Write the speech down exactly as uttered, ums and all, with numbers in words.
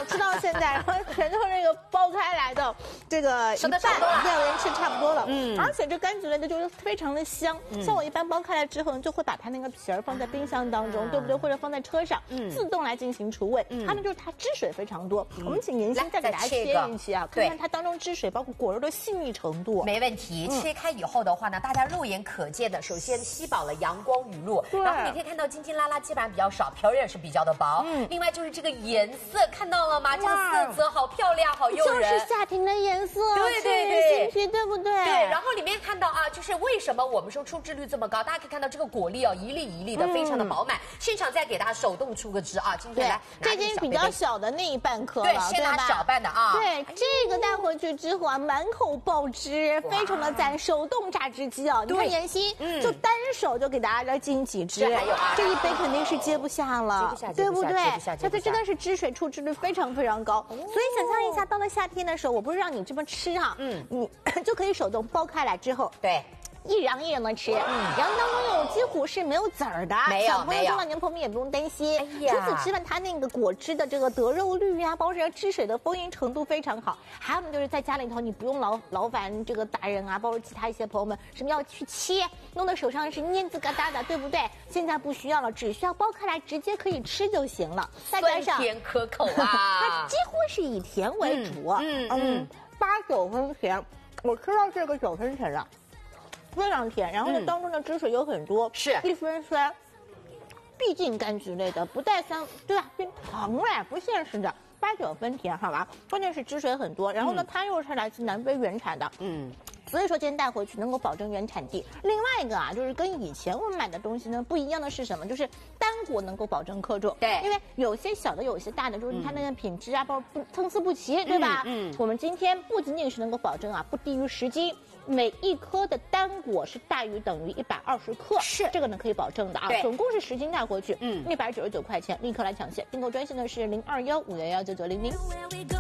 吃到现在，然后全都是那个剥开来的，这个一半两个人吃差不多了。嗯，而且这柑橘类的就是非常的香。嗯，像我一般剥开来之后呢，就会把它那个皮儿放在冰箱当中，对不对？或者放在车上，嗯，自动来进行除味。嗯，它呢就是它汁水非常多。我们请妍希再给大家切一切啊，看看它当中汁水包括果肉的细腻程度。 没问题，切开以后的话呢，大家肉眼可见的，首先吸饱了阳光雨露，然后你可以看到筋筋拉拉，基本上比较少，皮儿也是比较的薄。嗯，另外就是这个颜色，看到了吗？这个色泽好漂亮，好诱人， 就是夏天的颜色， 对对对， 对，对不对？ 对，然后里面看到啊，就是为什么我们说出汁率这么高，大家可以看到这个果粒哦，一粒一粒的，非常的饱满。现场再给大家手动出个汁啊，今天来， 这已经比较小的那一半颗了， 对，先拿小半的啊。 对，这个带回去之后啊，满口爆汁，非常的赞，手动榨汁机啊，你看妍希，嗯，就单手就给大家来进几汁， 这还有啊， 这一杯肯定是接不下了， 接不下， 对不对？ 它这真的是汁水出汁率非常非常高，所以想象一下，到了夏天的时候，我不是让你这么吃哈，嗯，你就可以手动剥开来之后， 对。 一瓤一瓤的吃，嗯，然后当中有几乎是没有籽儿的， 没有， 小朋友、中老年朋友也不用担心。哎呀，除此之外，它那个果汁的这个得肉率啊，包括这个汁水的丰盈程度非常好。还有呢，就是在家里头，你不用劳劳烦这个大人啊，包括其他一些朋友们，什么要去切，弄得手上是黏滋疙瘩的，对不对？现在不需要了，只需要剥开来直接可以吃就行了。再加上酸甜可口啊， 它几乎是以甜为主，嗯嗯，八九分甜，我吃到这个九分甜了。非常甜，然后呢，当中的汁水有很多， 是一分酸。毕竟柑橘类的不带酸，对吧？变糖哎，不现实的，八九分甜，好吧？关键是汁水很多，然后呢，它又是来自南非原产的，嗯。所以说今天带回去能够保证原产地。另外一个啊，就是跟以前我们买的东西呢不一样的是什么？就是单果能够保证克重。 对， 因为有些小的，有些大的，就是它那个品质啊，包括不参差不齐，对吧？嗯。我们今天不仅仅是能够保证啊不低于十斤，每一颗的单果是大于等于一百二十克， 是这个呢可以保证的啊。总共是十斤带回去，嗯，一百九十九块钱，立刻来抢现。订购专线呢是零二幺五幺幺九九零零。